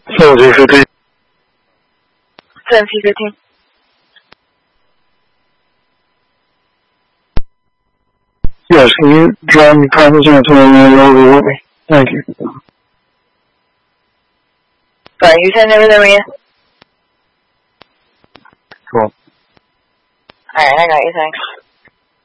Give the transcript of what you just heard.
17:15. 17:15. Yes, can you drive me conference and turn it over with me? Thank you. Sorry, you send everything again? Cool. Alright, I got you, thanks.